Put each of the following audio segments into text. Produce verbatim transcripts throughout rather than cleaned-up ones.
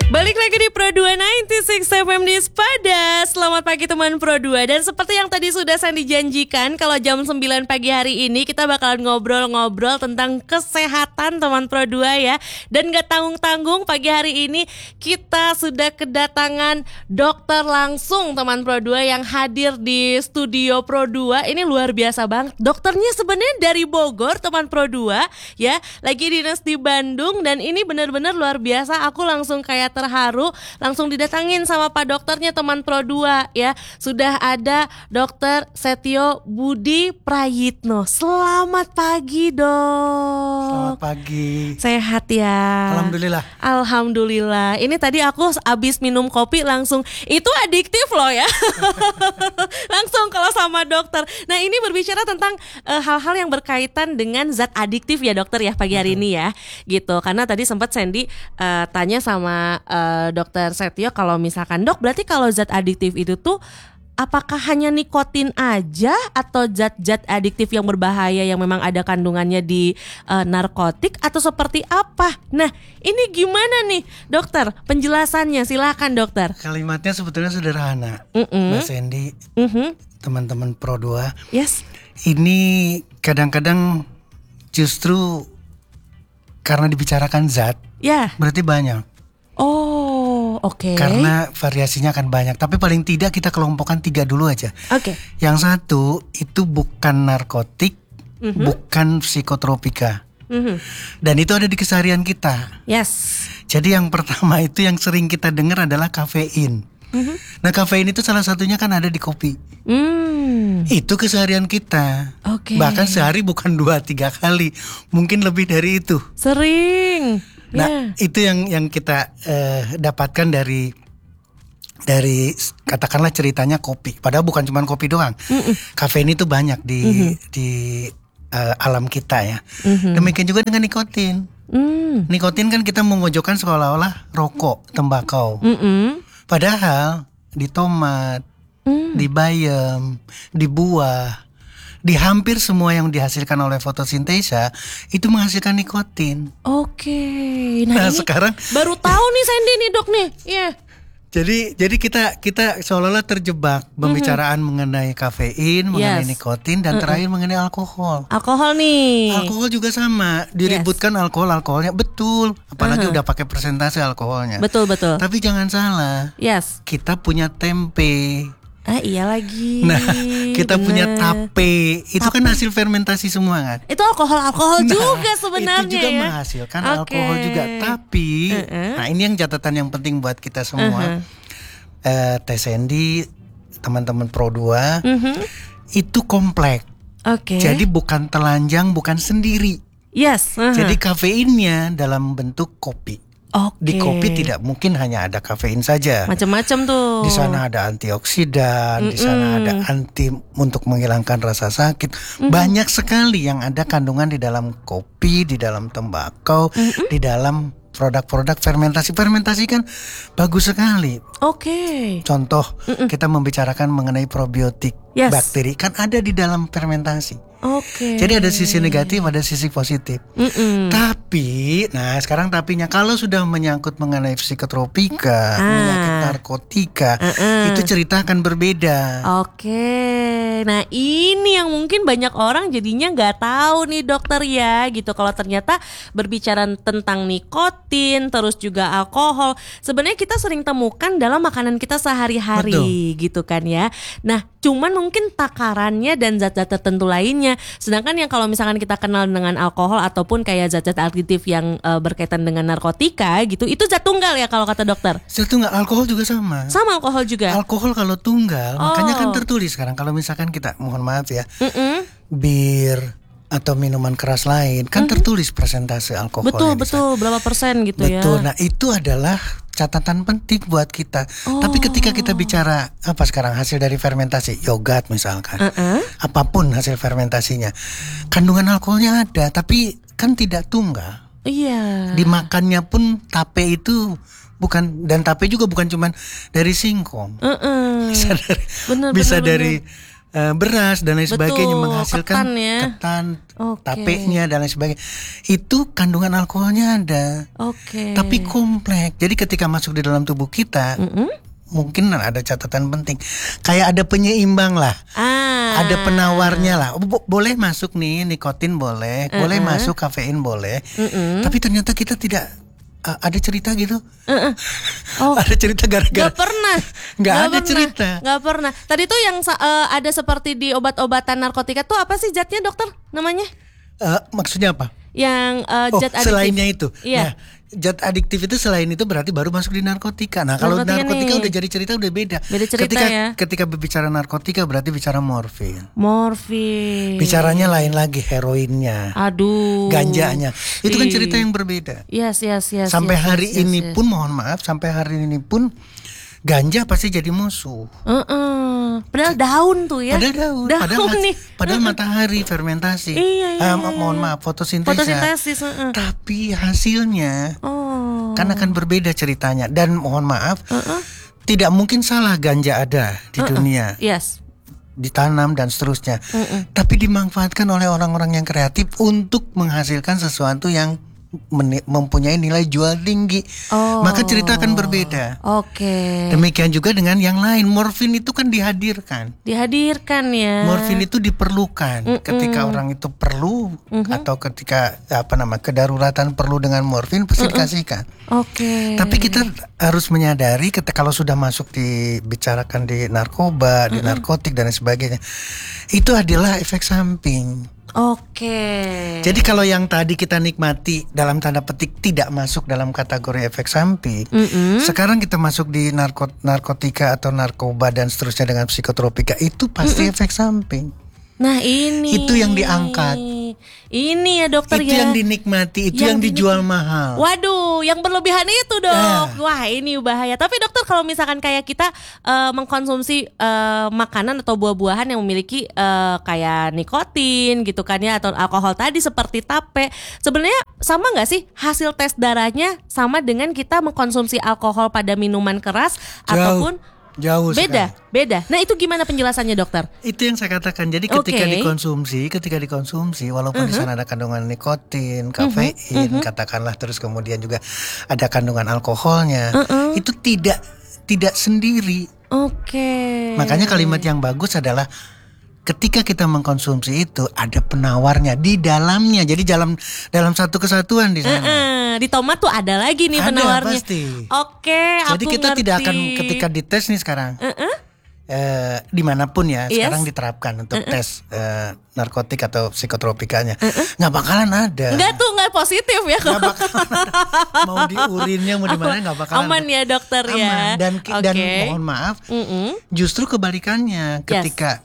Balik lagi di Pro dua sembilan enam F M di Sepada. Selamat pagi teman Pro dua. Dan seperti yang tadi sudah saya dijanjikan, kalau jam sembilan pagi hari ini kita bakalan ngobrol-ngobrol tentang kesehatan teman Pro dua ya. Dan gak tanggung-tanggung, pagi hari ini kita sudah kedatangan dokter langsung teman Pro dua yang hadir di studio Pro dua. Ini luar biasa banget. Dokternya sebenarnya dari Bogor teman Pro dua ya. Lagi dinas di Bandung dan ini benar-benar luar biasa. Aku langsung kayak terharu, langsung didatangin sama Pak Dokternya teman Pro dua ya. Sudah ada Dokter Setio Budi Prayitno. Selamat pagi, Dok. Selamat pagi. Sehat ya? Alhamdulillah. Alhamdulillah. Ini tadi aku abis minum kopi langsung, itu adiktif loh ya. Langsung kalau sama dokter. Nah, ini berbicara tentang uh, hal-hal yang berkaitan dengan zat adiktif ya dokter ya pagi hari ini ya. Gitu. Karena tadi sempat Sandy uh, tanya sama uh, dokter Setio kalau misalkan, Dok, berarti kalau zat adiktif itu tuh apakah hanya nikotin aja atau zat-zat adiktif yang berbahaya yang memang ada kandungannya di uh, narkotik atau seperti apa? Nah, ini gimana nih, dokter? Penjelasannya silakan, dokter. Kalimatnya sebetulnya sederhana, Mm-mm. Mbak Sandy, Mm-hmm. teman-teman Pro dua. Yes. Ini kadang-kadang justru karena dibicarakan zat, Ya. berarti banyak. Oh, oke. Okay. Karena variasinya akan banyak. Tapi paling tidak kita kelompokkan tiga dulu aja. Oke. Okay. Yang satu itu bukan narkotik, Mm-hmm. bukan psikotropika. Mm-hmm. Dan itu ada di keseharian kita. Yes. Jadi yang pertama itu yang sering kita dengar adalah kafein. Mm-hmm. Nah, kafein itu salah satunya kan ada di kopi. Mm. Itu keseharian kita. Oke. Okay. Bahkan sehari bukan dua tiga kali, mungkin lebih dari itu. Sering. Nah, yeah. itu yang yang kita uh, dapatkan dari dari katakanlah ceritanya kopi. Padahal bukan cuma kopi doang. Mm-mm. Kafein itu banyak di mm-hmm. di uh, alam kita ya. Mm-hmm. Demikian juga dengan nikotin. Mm. Nikotin kan kita memojokkan seolah-olah rokok, tembakau. Mm-mm. Padahal di tomat, mm. di bayam, di buah, di hampir semua yang dihasilkan oleh fotosintesa itu menghasilkan nikotin. Oke. Nah, nah ini sekarang baru tahu nih Sandy nih, Dok nih. Iya. Yeah. Jadi jadi kita kita seolah-olah terjebak mm-hmm. pembicaraan mengenai kafein, mengenai yes. nikotin dan mm-mm. terakhir mengenai alkohol. Alkohol nih. Alkohol juga sama, diributkan yes. alkohol alkoholnya betul, apalagi uh-huh. udah pakai persentase alkoholnya. Betul betul. Tapi jangan salah. Yes. Kita punya tempe. Ah iya lagi. Nah, kita bener. punya tape. Itu tape. kan hasil fermentasi semua kan. Itu alkohol-alkohol nah, juga sebenarnya itu juga ya. menghasilkan okay. alkohol juga. Tapi, uh-uh. nah ini yang catatan yang penting buat kita semua. Uh-huh. Uh, Teh Sandy, teman-teman Pro dua, uh-huh. itu kompleks. Oke. Okay. Jadi bukan telanjang, bukan sendiri. Yes. Uh-huh. Jadi kafeinnya dalam bentuk kopi. Okay. Di kopi tidak mungkin hanya ada kafein saja. Macam-macam tuh. Di sana ada antioksidan, Mm-mm. di sana ada anti untuk menghilangkan rasa sakit. Mm-hmm. Banyak sekali yang ada kandungan di dalam kopi, di dalam tembakau, Mm-mm. di dalam produk-produk fermentasi. Fermentasi kan bagus sekali. Oke. Okay. Contoh, Mm-mm. kita membicarakan mengenai probiotik, yes. bakteri kan ada di dalam fermentasi. Oke. Okay. Jadi ada sisi negatif, ada sisi positif. Mm-mm. Tapi, nah sekarang tapinya kalau sudah menyangkut mengenai psikotropika, ah. menyangkut narkotika, uh-uh. itu cerita akan berbeda. Oke. Okay. Nah ini yang mungkin banyak orang jadinya nggak tahu nih dokter ya, gitu. Kalau ternyata berbicara tentang nikotin, terus juga alkohol, sebenarnya kita sering temukan dalam makanan kita sehari-hari, Betul. gitu kan ya. Nah cuman mungkin takarannya dan zat-zat tertentu lainnya. Sedangkan yang kalau misalkan kita kenal dengan alkohol ataupun kayak zat-zat adiktif yang uh, berkaitan dengan narkotika gitu, itu zat tunggal ya kalau kata dokter. Zat tunggal, alkohol juga sama. Sama alkohol juga. Alkohol kalau tunggal, oh. makanya kan tertulis sekarang kalau misalkan kita, mohon maaf ya, Mm-mm. bir atau minuman keras lain kan mm-hmm. tertulis persentase alkoholnya. Betul betul berapa persen gitu betul. ya. Betul. Nah itu adalah catatan penting buat kita. Oh. Tapi ketika kita bicara apa sekarang hasil dari fermentasi yogurt misalkan, uh-uh. apapun hasil fermentasinya, kandungan alkoholnya ada, tapi kan tidak tunggal. Iya. Dimakannya pun tape itu bukan, dan tape juga bukan cuma dari singkong, uh-uh. bisa dari, bener, bisa bener, dari bener. uh, beras dan lain Betul, sebagainya menghasilkan ketan ya. ketan, Oke. tapenya dan lain sebagainya. Itu kandungan alkoholnya ada. Oke. Tapi kompleks. Jadi ketika masuk di dalam tubuh kita, Mm-mm. mungkin ada catatan penting. Kayak ada penyeimbang lah. Ah. Ada penawarnya lah. Bo- boleh masuk nih nikotin boleh, Uh-uh. boleh masuk kafein boleh. Mm-mm. Tapi ternyata kita tidak uh, ada cerita gitu. Uh-uh. Oh. Ada cerita gara-gara. Gak pernah. Nggak ada pernah. cerita. Gak pernah. Tadi tuh yang uh, ada seperti di obat-obatan narkotika tuh apa sih zatnya dokter namanya? Uh, maksudnya apa? Yang uh, Oh, zat adiktif. selainnya itu. Iya. Nah, zat adiktif itu selain itu berarti baru masuk di narkotika. Nah, kalau Narkotika narkotika nih. udah jadi cerita udah beda. Beda cerita ketika ya. ketika berbicara narkotika berarti bicara morfin. Morfin. Bicaranya lain lagi, heroinnya, Aduh. ganjanya. Itu kan Ih. cerita yang berbeda. Yes, yes, yes. Sampai yes, hari yes, ini yes, yes. pun mohon maaf, sampai hari ini pun ganja pasti jadi musuh. Uh-uh. Padahal daun tuh ya. Padahal daun, Daun padahal, nih. padahal matahari fermentasi. Iya, iya, Ah, iya, mohon iya. maaf, fotosintesis. Fotosintesis. Uh-uh. Tapi hasilnya Oh. kan akan berbeda ceritanya. Dan mohon maaf, Uh-uh. tidak mungkin salah ganja ada di Uh-uh. dunia, Yes. ditanam dan seterusnya. Uh-uh. Tapi dimanfaatkan oleh orang-orang yang kreatif untuk menghasilkan sesuatu yang meni- mempunyai nilai jual tinggi. Oh. Maka cerita akan berbeda. Oke. Demikian juga dengan yang lain. Morfin itu kan dihadirkan. Dihadirkan ya. Morfin itu diperlukan Mm-mm. ketika orang itu perlu Mhm. atau ketika apa nama kedaruratan perlu dengan morfin pasti dikasihkan. Oke. Tapi kita harus menyadari ketika kalau sudah masuk dibicarakan di narkoba, di narkotik dan lain sebagainya, itu adalah efek samping. Oke. Jadi kalau yang tadi kita nikmati dalam tanda petik tidak masuk dalam kategori efek samping, Mm-mm. sekarang kita masuk di narko- narkotika atau narkoba dan seterusnya dengan psikotropika, itu pasti efek samping. Nah ini. Itu yang diangkat. Ini ya dokter Itu ya. yang dinikmati, itu Yang yang, dinik- dijual mahal. Waduh, yang berlebihan itu dok. Ya. Wah ini bahaya. Tapi dokter kalau misalkan kayak kita eh, mengkonsumsi eh, makanan atau buah-buahan yang memiliki eh, kayak nikotin gitu kan ya, atau alkohol tadi seperti tape, sebenarnya sama nggak sih hasil tes darahnya sama dengan kita mengkonsumsi alkohol pada minuman keras Jauh. ataupun Jauh beda, sekali. beda. Nah itu gimana penjelasannya dokter? Itu yang saya katakan. Jadi ketika Oke. dikonsumsi, ketika dikonsumsi, walaupun di sana ada kandungan nikotin, kafein, katakanlah, terus kemudian juga ada kandungan alkoholnya, Uh-uh. itu tidak tidak sendiri. Oke. Makanya kalimat yang bagus adalah ketika kita mengkonsumsi itu ada penawarnya di dalamnya. Jadi dalam dalam satu kesatuan di sana. Eh, di tomat tuh ada lagi nih Ada, penawarnya. pasti. Oke, Jadi aku kita tidak akan ngerti. ketika dites nih sekarang. Uh-uh. Eh, dimanapun ya Yes. sekarang diterapkan untuk tes eh, narkotik atau psikotropikanya, nggak bakalan ada. Enggak tuh enggak positif ya kok. Nggak bakalan ada. Mau di urinnya mau di mana nggak bakalan Aman ada. ya dokter ya. Aman. Dan ki- dan Oke. mohon maaf, Mm-mm. justru kebalikannya ketika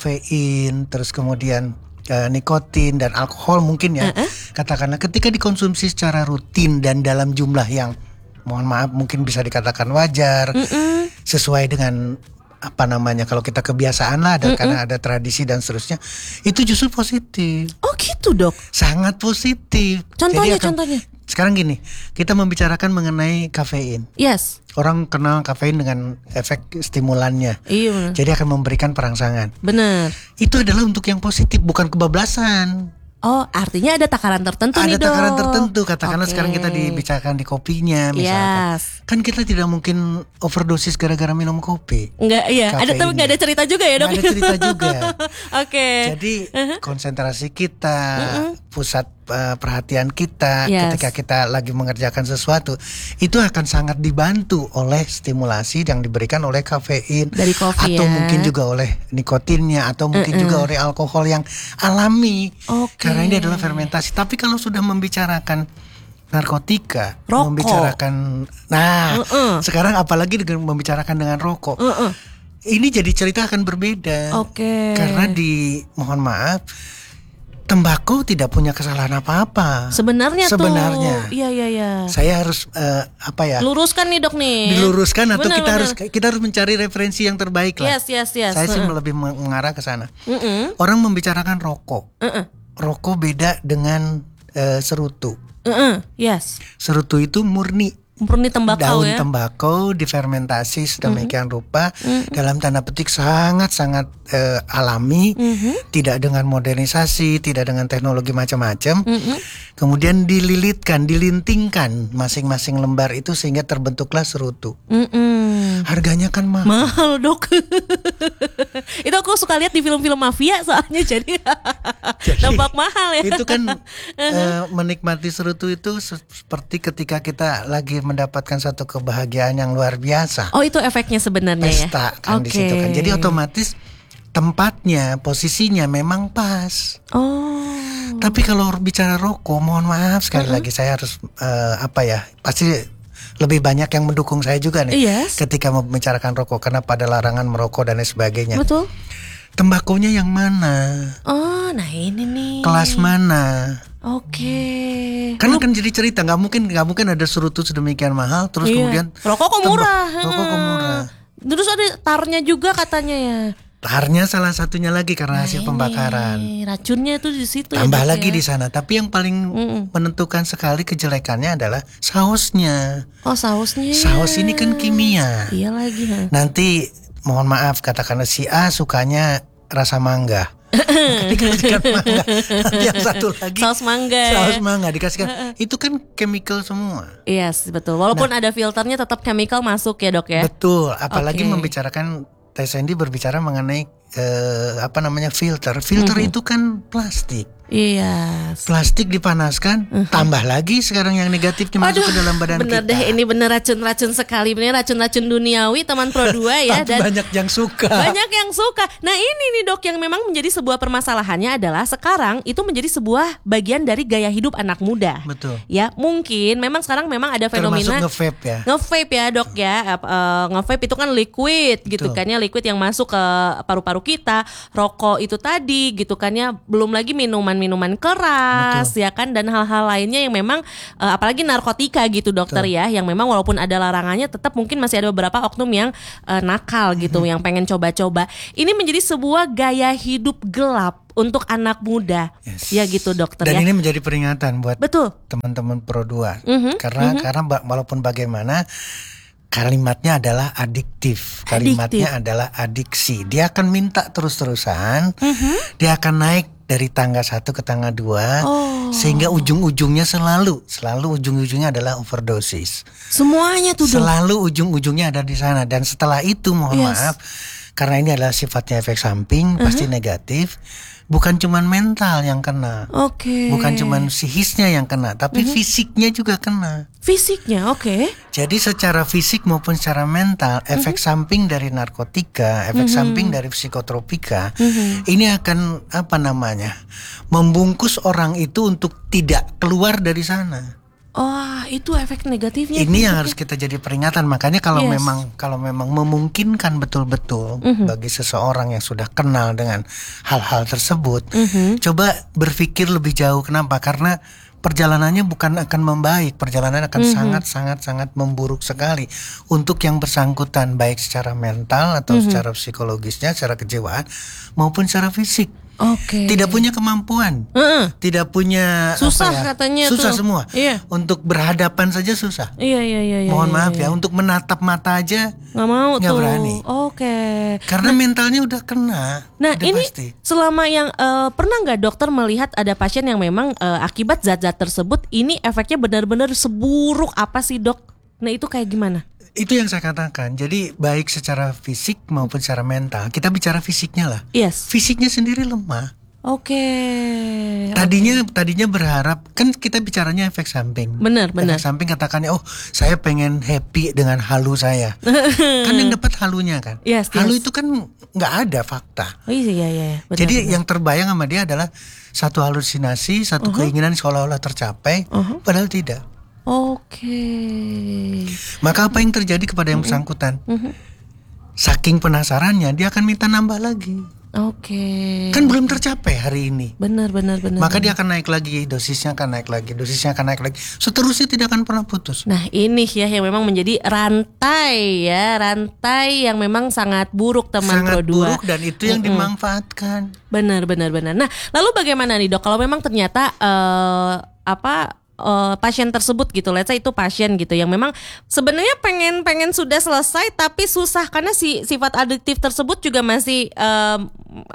kafein terus kemudian eh, nikotin dan alkohol mungkin ya, katakanlah ketika dikonsumsi secara rutin dan dalam jumlah yang mohon maaf mungkin bisa dikatakan wajar, Mm-mm. sesuai dengan apa namanya kalau kita kebiasaan lah, ada karena ada tradisi dan seterusnya, itu justru positif, Oh gitu dok. sangat positif. Contohnya, Jadi akan- contohnya. sekarang gini, kita membicarakan mengenai kafein. Yes. Orang kenal kafein dengan efek stimulannya. Iya benar. Jadi akan memberikan perangsangan. Benar. Itu adalah untuk yang positif, bukan kebablasan. Oh artinya ada takaran tertentu Ada nih dok. takaran tertentu. Katakanlah Oke. sekarang kita dibicarakan di kopinya misalkan. Yes. Kan kita tidak mungkin overdosis gara-gara minum kopi. Enggak iya. Ada Kafeinnya. tapi enggak ada cerita juga ya dok. Nggak ada cerita juga. Oke. Jadi konsentrasi kita, pusat uh, perhatian kita Yes. ketika kita lagi mengerjakan sesuatu, itu akan sangat dibantu oleh stimulasi yang diberikan oleh kafein Dari kopi atau ya. mungkin juga oleh nikotinnya atau mungkin juga oleh alkohol yang alami. Oke. Karena ini adalah fermentasi. Tapi kalau sudah membicarakan narkotika, Rokok. membicarakan, nah Uh-uh. sekarang apalagi dengan membicarakan dengan rokok, Uh-uh. ini jadi cerita akan berbeda. Oke. Karena di mohon maaf, tembakau tidak punya kesalahan apa-apa. Sebenarnya, Sebenarnya. tuh. Iya iya iya. Saya harus eh, apa ya? Luruskan nih dok nih. Diluruskan atau Benar, kita benar. harus kita harus mencari referensi yang terbaik lah. Yes yes yes. Saya sih Uh-uh. lebih mengarah ke sana. Mm-mm. Orang membicarakan rokok. Uh-uh. Rokok beda dengan eh, serutu. Uh-uh. Yes. Serutu itu murni murni tembakau daun ya. tembakau difermentasi sedemikian mm-hmm. rupa mm-hmm. dalam tanda petik sangat-sangat eh, alami, mm-hmm. tidak dengan modernisasi, tidak dengan teknologi macam-macam. Mm-hmm. Kemudian dililitkan, dilintingkan masing-masing lembar itu sehingga terbentuklah serutu. Mm-hmm. Harganya kan mahal. Mahal dok. Itu aku suka lihat di film-film mafia soalnya jadi, jadi nampak mahal ya. Itu kan eh, menikmati serutu itu seperti ketika kita lagi mendapatkan satu kebahagiaan yang luar biasa. Oh itu efeknya sebenarnya pesta ya? kan okay. di situ kan. Jadi otomatis tempatnya, posisinya memang pas. Oh. Tapi kalau bicara rokok, mohon maaf sekali uh-huh. lagi saya harus uh, apa ya? Pasti lebih banyak yang mendukung saya juga nih. Yes. Ketika membicarakan rokok karena pada larangan merokok dan lain sebagainya. Betul. Tembakunya yang mana? Oh, nah ini nih. Kelas mana? Oke. Okay. Karena kan jadi cerita, nggak mungkin nggak mungkin ada serutu sedemikian mahal, terus iya. kemudian rokok kok murah. Tembak, rokok kok murah. Terus ada tarnya juga katanya ya. Tarnya salah satunya lagi karena nah hasil ini, pembakaran. Racunnya itu di situ. Tambah ya, lagi ya. di sana. Tapi yang paling Mm-mm. menentukan sekali kejelekannya adalah sausnya. Oh sausnya. Saus ini kan kimia. Iya lagi. Ha? Nanti mohon maaf katakanlah si A sukanya rasa mangga. Dikasihkan mangga. Nanti yang satu lagi saus mangga. Saus mangga dikasihkan. Itu kan chemical semua. Yes betul. Walaupun nah, ada filternya tetap chemical masuk ya dok ya. Betul. Apalagi okay. membicarakan Teh Sandy berbicara mengenai uh, apa namanya filter. Filter mm-hmm. itu kan plastik. Iya. Yes. Plastik dipanaskan, uh-huh. tambah lagi sekarang yang negatifnya masuk ke dalam badan bener kita. Bener deh, ini bener racun-racun sekali, bener racun-racun duniawi teman Pro dua ya. Dan banyak yang suka. Banyak yang suka. Nah ini nih dok yang memang menjadi sebuah permasalahannya adalah sekarang itu menjadi sebuah bagian dari gaya hidup anak muda. Betul. Ya mungkin memang sekarang memang ada fenomena. Termasuk nge-vape ya. Nge-vape ya dok ya. Uh, nge-vape itu kan liquid gitu kan ya, liquid yang masuk ke paru-paru kita. Rokok itu tadi gitu kan ya. Belum lagi minuman-minuman keras. Betul. Ya kan dan hal-hal lainnya yang memang uh, apalagi narkotika gitu dokter Betul. Ya yang memang walaupun ada larangannya tetap mungkin masih ada beberapa oknum yang uh, nakal gitu hmm. yang pengen coba-coba. Ini menjadi sebuah gaya hidup gelap untuk anak muda. Yes. Ya gitu dokter dan ya. Dan ini menjadi peringatan buat Betul. teman-teman Pro dua. Mm-hmm. Karena mm-hmm. karena walaupun bagaimana kalimatnya adalah adiktif. Kalimatnya adiktif. adalah adiksi. Dia akan minta terus-terusan. Mm-hmm. Dia akan naik dari tangga satu ke tangga dua, oh. sehingga ujung-ujungnya selalu, selalu ujung-ujungnya adalah overdosis. Semuanya tuh. Selalu dong. ujung-ujungnya ada di sana. Dan setelah itu mohon yes. maaf, karena ini adalah sifatnya efek samping, uh-huh. pasti negatif. Bukan cuman mental yang kena, okay. bukan cuman psikisnya yang kena, tapi uh-huh. fisiknya juga kena. Fisiknya, oke. Okay. Jadi secara fisik maupun secara mental, efek uh-huh. samping dari narkotika, efek uh-huh. samping dari psikotropika, uh-huh. ini akan apa namanya, membungkus orang itu untuk tidak keluar dari sana. Oh, itu efek negatifnya. Ini yang harus kita jadi peringatan. Makanya kalau yes. memang kalau memang memungkinkan betul-betul mm-hmm. bagi seseorang yang sudah kenal dengan hal-hal tersebut, mm-hmm. coba berpikir lebih jauh. Kenapa? Karena perjalanannya bukan akan membaik, perjalanan akan mm-hmm. sangat-sangat-sangat memburuk sekali untuk yang bersangkutan, baik secara mental atau mm-hmm. secara psikologisnya, secara kejiwaan maupun secara fisik. Oke. Okay. Tidak punya kemampuan, uh-uh. tidak punya susah apa ya, katanya susah tuh. semua. Iya. Untuk berhadapan saja susah. Iya iya iya. Mohon iya, maaf iya. ya, untuk menatap mata aja nggak mau nggak tuh. berani. Oke. Okay. Karena nah, mentalnya udah kena. Nah udah ini pasti. Selama yang uh, pernah nggak dokter melihat ada pasien yang memang uh, akibat zat-zat tersebut ini efeknya benar-benar seburuk apa sih dok? Nah itu kayak gimana? Itu yang saya katakan. Jadi baik secara fisik maupun secara mental. Kita bicara fisiknya lah. Yes. Fisiknya sendiri lemah. Oke. Okay. Tadinya okay. tadinya berharap kan kita bicaranya efek samping. Benar, benar. Efek samping katakannya oh saya pengen happy dengan halu saya. Kan yang dapat halunya kan. Yes, halu yes. itu kan nggak ada fakta. Oh iya iya iya. Benar, Jadi benar. yang terbayang sama dia adalah satu halusinasi, satu uh-huh. keinginan seolah-olah tercapai, uh-huh. padahal tidak. Oke. Okay. Maka apa yang terjadi kepada yang bersangkutan? Uh-huh. Saking penasarannya dia akan minta nambah lagi. Oke. Okay. Kan belum tercapai hari ini. Benar, benar, benar. Maka benar. dia akan naik lagi, dosisnya akan naik lagi, dosisnya akan naik lagi. Seterusnya tidak akan pernah putus. Nah ini ya yang memang menjadi rantai ya, rantai yang memang sangat buruk teman sangat Pro dua. Buruk dan itu yang mm-mm. dimanfaatkan. Benar, benar, benar. Nah lalu bagaimana nih dok? Kalau memang ternyata uh, apa uh, pasien tersebut gitu, let's say itu pasien gitu yang memang sebenarnya pengen pengen sudah selesai tapi susah karena si sifat adiktif tersebut juga masih um,